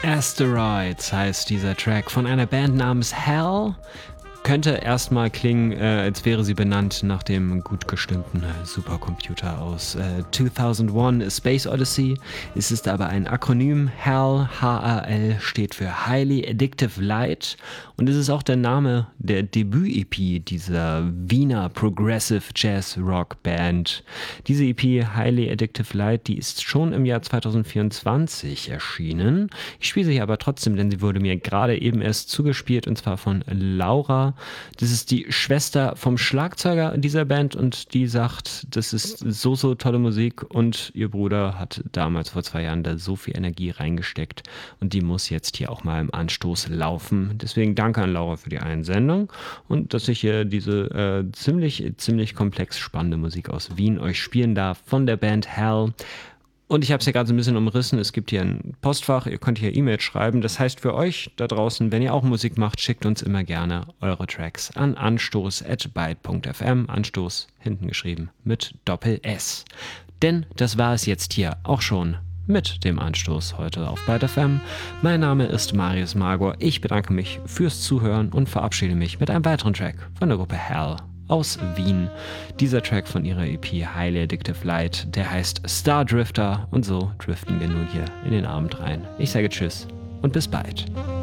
Asteroids heißt dieser Track von einer Band namens Hell. Könnte erstmal klingen, als wäre sie benannt nach dem gut gestimmten Supercomputer aus 2001 A Space Odyssey. Es ist aber ein Akronym. HAL, H-A-L, steht für Highly Addictive Light. Und es ist auch der Name der Debüt-EP dieser Wiener Progressive Jazz Rock Band. Diese EP Highly Addictive Light, die ist schon im Jahr 2024 erschienen. Ich spiele sie hier aber trotzdem, denn sie wurde mir gerade eben erst zugespielt, und zwar von Laura. Das ist die Schwester vom Schlagzeuger dieser Band, und die sagt, das ist so tolle Musik, und ihr Bruder hat damals vor 2 Jahren da so viel Energie reingesteckt, und die muss jetzt hier auch mal im Anstoß laufen. Deswegen danke an Laura für die Einsendung und dass ich hier diese ziemlich komplex spannende Musik aus Wien euch spielen darf von der Band Hell. Und ich habe es ja gerade so ein bisschen umrissen, es gibt hier ein Postfach, ihr könnt hier E-Mails schreiben. Das heißt für euch da draußen, wenn ihr auch Musik macht, schickt uns immer gerne eure Tracks an anstoß@byte.fm, Anstoß hinten geschrieben mit Doppel-S. Denn das war es jetzt hier auch schon mit dem Anstoß heute auf Byte FM. Mein Name ist Marius Magor, ich bedanke mich fürs Zuhören und verabschiede mich mit einem weiteren Track von der Gruppe Hell aus Wien. Dieser Track von ihrer EP Highly Addictive Light, der heißt Star Drifter, und so driften wir nun hier in den Abend rein. Ich sage Tschüss und bis bald.